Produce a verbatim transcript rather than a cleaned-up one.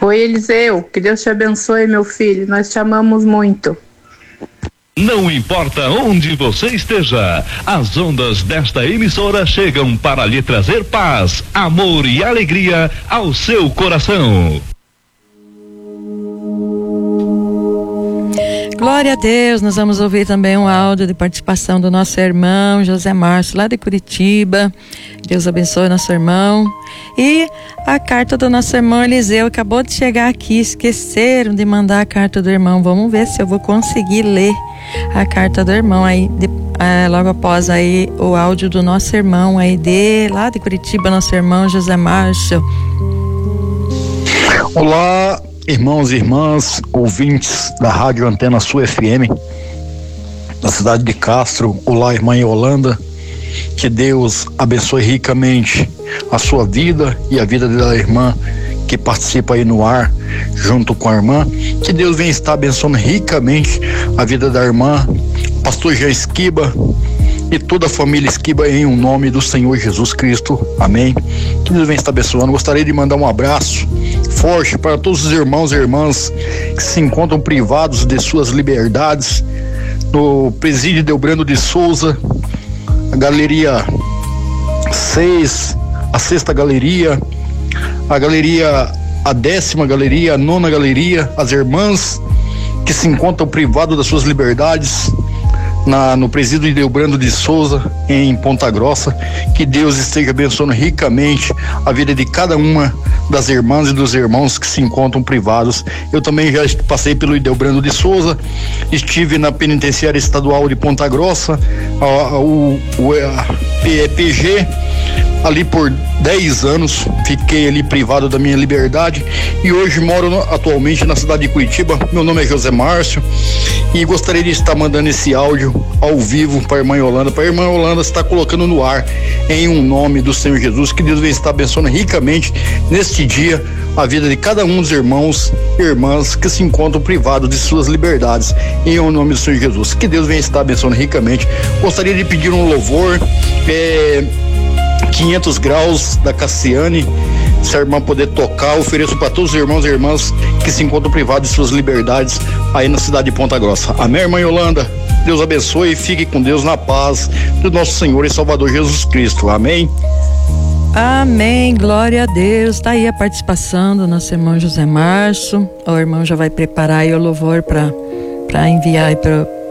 Oi, Eliseu, que Deus te abençoe, meu filho, nós te amamos muito. Não importa onde você esteja, as ondas desta emissora chegam para lhe trazer paz, amor e alegria ao seu coração. Glória a Deus. Nós vamos ouvir também um áudio de participação do nosso irmão José Márcio, lá de Curitiba. Deus abençoe nosso irmão. E a carta do nosso irmão Eliseu acabou de chegar aqui, esqueceram de mandar a carta do irmão. Vamos ver se eu vou conseguir ler a carta do irmão aí, de, é, logo após aí o áudio do nosso irmão aí de lá de Curitiba, nosso irmão José Márcio. Olá, irmãos e irmãs, ouvintes da Rádio Antena Sul F M, da cidade de Castro. Olá, irmã Yolanda, que Deus abençoe ricamente a sua vida e a vida da irmã que participa aí no ar, junto com a irmã. Que Deus venha estar abençoando ricamente a vida da irmã, pastor Jean Esquiba e toda a família Esquiba, em um nome do Senhor Jesus Cristo, amém. Que Deus venha estar abençoando. Gostaria de mandar um abraço forte para todos os irmãos e irmãs que se encontram privados de suas liberdades no presídio Delbrando de Souza, a galeria seis, a sexta galeria, a galeria, a décima galeria, a nona galeria, as irmãs que se encontram privados das suas liberdades na, no presídio de Delbrando de Souza, em Ponta Grossa. Que Deus esteja abençoando ricamente a vida de cada uma das irmãs e dos irmãos que se encontram privados. Eu também já passei pelo Delbrando de Souza, estive na penitenciária estadual de Ponta Grossa, a, a, o, a P G, ali por dez anos, fiquei ali privado da minha liberdade e hoje moro no, atualmente na cidade de Curitiba. Meu nome é José Márcio e gostaria de estar mandando esse áudio ao vivo para a irmã Yolanda, para a irmã Yolanda estar colocando no ar, em um nome do Senhor Jesus. Que Deus venha estar abençoando ricamente neste dia a vida de cada um dos irmãos e irmãs que se encontram privados de suas liberdades, em um nome do Senhor Jesus. Que Deus venha estar abençoando ricamente. Gostaria de pedir um louvor, é, quinhentos graus da Cassiane, se a irmã puder tocar, ofereço para todos os irmãos e irmãs que se encontram privados de suas liberdades aí na cidade de Ponta Grossa. Amém, irmã Yolanda? Deus abençoe e fique com Deus na paz do nosso Senhor e Salvador Jesus Cristo. Amém? Amém, glória a Deus. Tá aí a participação do nosso irmão José Márcio. O irmão já vai preparar aí o louvor para para enviar aí para